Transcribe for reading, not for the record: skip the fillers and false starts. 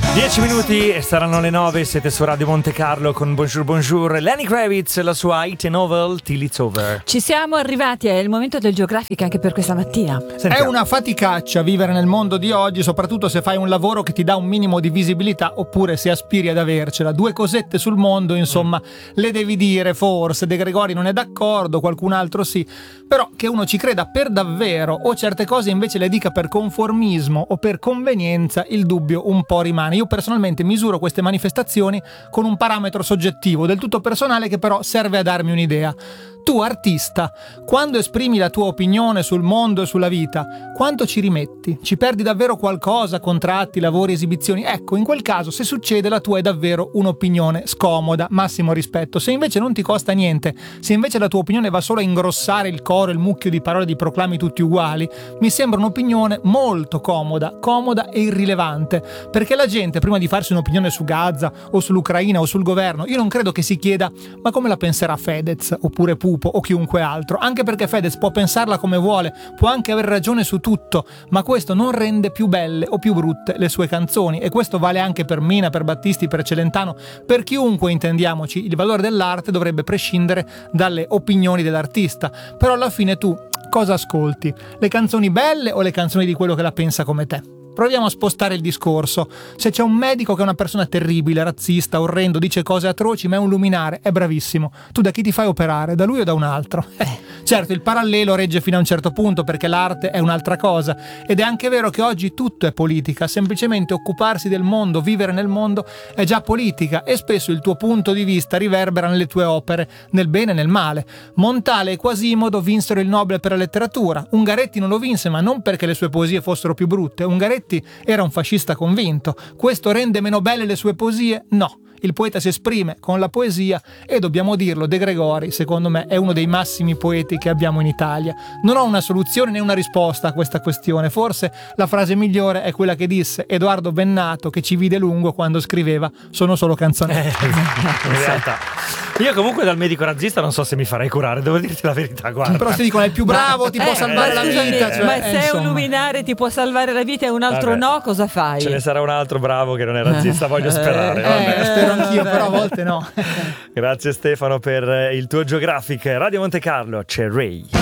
10 minuti e saranno le 9, siete su Radio Monte Carlo con Bonjour Bonjour. Lenny Kravitz, la sua hit novel Till It's Over. Ci siamo arrivati, è il momento del Geografica anche per questa mattina. Sentiamo. È una faticaccia vivere nel mondo di oggi, soprattutto se fai un lavoro che ti dà un minimo di visibilità oppure se aspiri ad avercela. Due cosette sul mondo, insomma, le devi dire forse. De Gregori non è d'accordo, qualcun altro sì. Però che uno ci creda per davvero o certe cose invece le dica per conformismo o per convenienza, il dubbio un po' rimane. Io personalmente misuro queste manifestazioni con un parametro soggettivo, del tutto personale, che però serve a darmi un'idea. Tu, artista, quando esprimi la tua opinione sul mondo e sulla vita, quanto ci rimetti? Ci perdi davvero qualcosa? Contratti, lavori, esibizioni? Ecco, in quel caso, se succede, la tua è davvero un'opinione scomoda, massimo rispetto. Se invece non ti costa niente, se invece la tua opinione va solo a ingrossare il coro, il mucchio di parole, di proclami tutti uguali, mi sembra un'opinione molto comoda e irrilevante, perché la gente, prima di farsi un'opinione su Gaza o sull'Ucraina o sul governo, io non credo che si chieda ma come la penserà Fedez oppure Pupo o chiunque altro, anche perché Fedez può pensarla come vuole, può anche aver ragione su tutto, ma questo non rende più belle o più brutte le sue canzoni, e questo vale anche per Mina, per Battisti, per Celentano, per chiunque, intendiamoci. Il valore dell'arte dovrebbe prescindere dalle opinioni dell'artista, però alla fine tu cosa ascolti? Le canzoni belle o le canzoni di quello che la pensa come te? Proviamo a spostare il discorso. Se c'è un medico che è una persona terribile, razzista, orrendo, dice cose atroci, ma è un luminare, è bravissimo. Tu da chi ti fai operare? Da lui o da un altro? Certo, il parallelo regge fino a un certo punto, perché l'arte è un'altra cosa. Ed è anche vero che oggi tutto è politica. Semplicemente occuparsi del mondo, vivere nel mondo, è già politica, e spesso il tuo punto di vista riverbera nelle tue opere, nel bene e nel male. Montale e Quasimodo vinsero il Nobel per la letteratura. Ungaretti non lo vinse, ma non perché le sue poesie fossero più brutte. Ungaretti era un fascista convinto. Questo rende meno belle le sue poesie? No. Il poeta si esprime con la poesia e, dobbiamo dirlo, De Gregori, secondo me, è uno dei massimi poeti che abbiamo in Italia. Non ho una soluzione né una risposta a questa questione. Forse la frase migliore è quella che disse Edoardo Bennato, che ci vide lungo quando scriveva "Sono solo canzonette". In realtà io comunque dal medico razzista non so se mi farei curare, devo dirti la verità, guarda. Però se dicono è il più bravo, ti può salvare la vita, cioè, ma se è insomma. un luminare ti può salvare la vita e un altro no, cosa fai? Ce ne sarà un altro bravo che non è razzista, voglio sperare. Vabbè. Spero anch'io, però a volte no. Grazie Stefano per il tuo Geographic. Radio Monte Carlo, c'è Ray.